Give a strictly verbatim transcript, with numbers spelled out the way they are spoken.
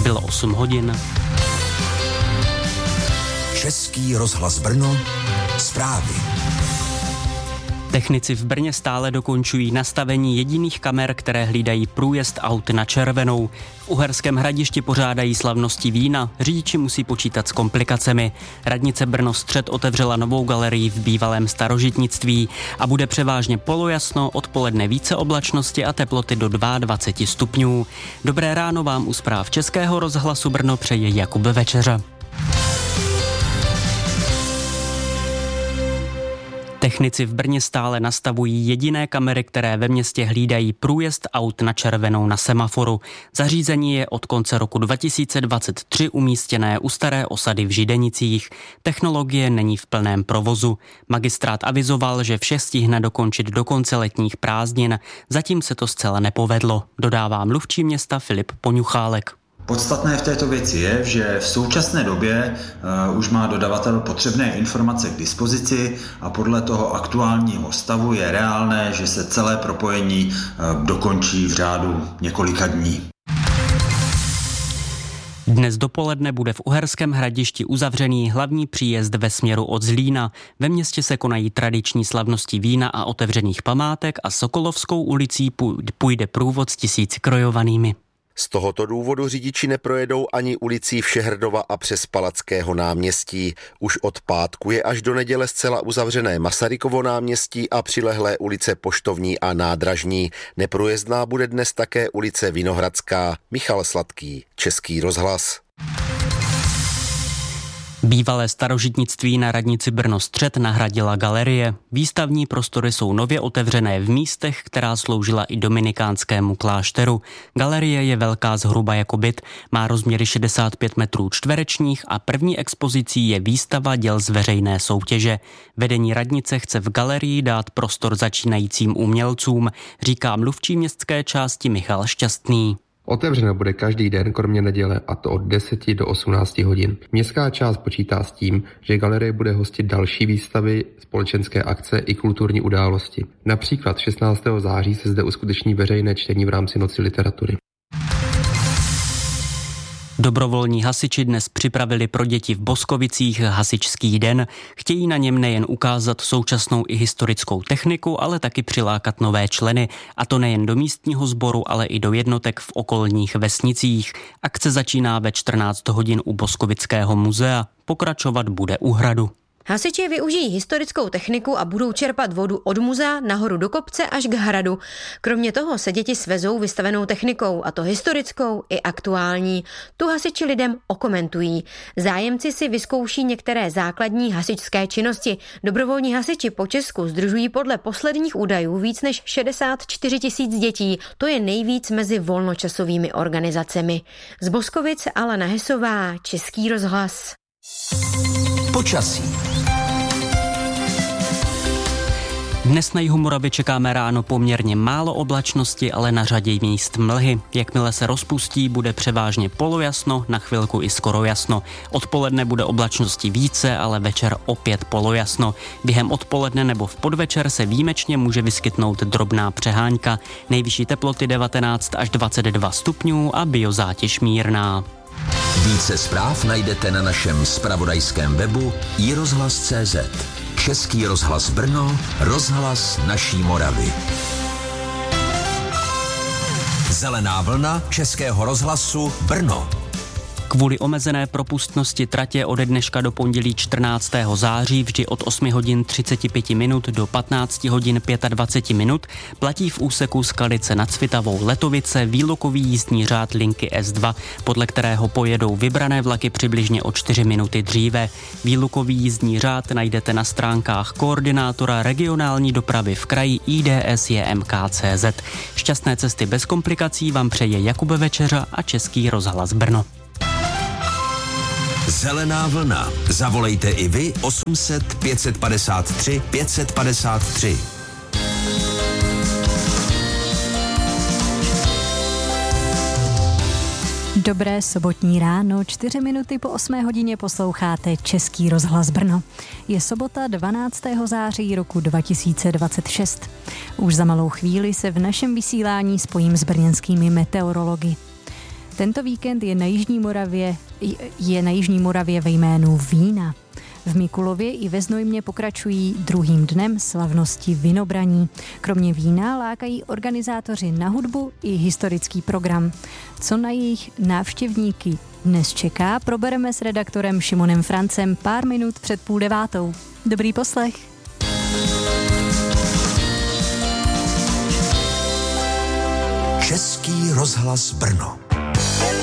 Bylo osm hodin. Český rozhlas Brno, zprávy. Technici v Brně stále dokončují nastavení jediných kamer, které hlídají průjezd aut na červenou. V Uherském Hradišti pořádají slavnosti vína, řidiči musí počítat s komplikacemi. Radnice Brno Střed otevřela novou galerii v bývalém starožitnictví a bude převážně polojasno, odpoledne více oblačnosti a teploty do dvacet dva stupňů. Dobré ráno vám u zpráv Českého rozhlasu Brno přeje Jakub Večeře. Technici v Brně stále nastavují jediné kamery, které ve městě hlídají průjezd aut na červenou na semaforu. Zařízení je od konce roku dva tisíce dvacet tři umístěné u staré osady v Židenicích. Technologie není v plném provozu. Magistrát avizoval, že vše stihne dokončit do konce letních prázdnin. Zatím se to zcela nepovedlo, dodává mluvčí města Filip Poňuchálek. Podstatné v této věci je, že v současné době uh, už má dodavatel potřebné informace k dispozici a podle toho aktuálního stavu je reálné, že se celé propojení uh, dokončí v řádu několika dní. Dnes dopoledne bude v Uherském Hradišti uzavřený hlavní příjezd ve směru od Zlína. Ve městě se konají tradiční slavnosti vína a otevřených památek a Sokolovskou ulicí půjde průvod s tisícikrojovanými. Z tohoto důvodu řidiči neprojedou ani ulicí Všehrdova a přes Palackého náměstí. Už od pátku je až do neděle zcela uzavřené Masarykovo náměstí a přilehlé ulice Poštovní a Nádražní. Neprůjezdná bude dnes také ulice Vinohradská. Michal Sladký, Český rozhlas. Bývalé starožitnictví na radnici Brno Střed nahradila galerie. Výstavní prostory jsou nově otevřené v místech, která sloužila i dominikánskému klášteru. Galerie je velká zhruba jako byt, má rozměry šedesát pět metrů čtverečních a první expozicí je výstava děl z veřejné soutěže. Vedení radnice chce v galerii dát prostor začínajícím umělcům, říká mluvčí městské části Michal Šťastný. Otevřeno bude každý den, kromě neděle, a to od deseti do osmnácti hodin. Městská část počítá s tím, že galerie bude hostit další výstavy, společenské akce i kulturní události. Například šestnáctého září se zde uskuteční veřejné čtení v rámci Noci literatury. Dobrovolní hasiči dnes připravili pro děti v Boskovicích hasičský den. Chtějí na něm nejen ukázat současnou i historickou techniku, ale taky přilákat nové členy. A to nejen do místního sboru, ale i do jednotek v okolních vesnicích. Akce začíná ve čtrnáct hodin u Boskovického muzea. Pokračovat bude u hradu. Hasiči využijí historickou techniku a budou čerpat vodu od muzea nahoru do kopce až k hradu. Kromě toho se děti svezou vystavenou technikou, a to historickou i aktuální. Tu hasiči lidem okomentují. Zájemci si vyzkouší některé základní hasičské činnosti. Dobrovolní hasiči po Česku sdružují podle posledních údajů víc než šedesát čtyři tisíc dětí. To je nejvíc mezi volnočasovými organizacemi. Z Boskovic Alena Hesová, Český rozhlas. Počasí. Dnes na jihu Moravy čekáme ráno poměrně málo oblačnosti, ale na řadě míst mlhy. Jakmile se rozpustí, bude převážně polojasno, na chvilku i skoro jasno. Odpoledne bude oblačnosti více, ale večer opět polojasno. Během odpoledne nebo v podvečer se výjimečně může vyskytnout drobná přehánka. Nejvyšší teploty devatenáct až dvacet dva stupňů a biozátěž mírná. Více zpráv najdete na našem zpravodajském webu i rozhlas tečka cé zet. Český rozhlas Brno, rozhlas naší Moravy. Zelená vlna Českého rozhlasu Brno. Kvůli omezené propustnosti tratě ode dneška do pondělí čtrnáctého září vždy od osmi hodin třicet pět minut do patnáct hodin dvacet pět minut platí v úseku Skladice nad Svitavou Letovice výlukový jízdní řád linky S dva, podle kterého pojedou vybrané vlaky přibližně o čtyři minuty dříve. Výlukový jízdní řád najdete na stránkách koordinátora regionální dopravy v kraji I D S J M K tečka cé zet. Šťastné cesty bez komplikací vám přeje Jakub Večeře a Český rozhlas Brno. Zelená vlna. Zavolejte i vy osm set pět set padesát tři pět set padesát tři. Dobré sobotní ráno, čtyři minuty po osmé hodině posloucháte Český rozhlas Brno. Je sobota dvanáctého září roku dva tisíce dvacet šest. Už za malou chvíli se v našem vysílání spojím s brněnskými meteorology. Tento víkend je na Jižní Moravě, je na Jižní Moravě ve jménu vína. V Mikulově i ve Znojmě pokračují druhým dnem slavnosti vinobraní. Kromě vína lákají organizátoři na hudbu i historický program. Co na jejich návštěvníky dnes čeká, probereme s redaktorem Šimonem Francem pár minut před půl devátou. Dobrý poslech. Český rozhlas Brno.